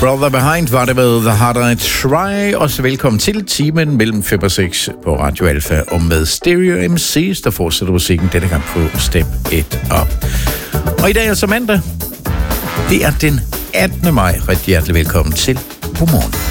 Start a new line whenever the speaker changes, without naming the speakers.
Brother Behind var det med The Harder I Try. Og så velkommen til timen mellem 5 og 6 på Radio Alpha. Og med Stereo MC's, der fortsætter musikken denne gang på Step It Up. Og i dag er så mandag. Det er den 18. maj. Rigtig hjertelig velkommen til. Godmorgen.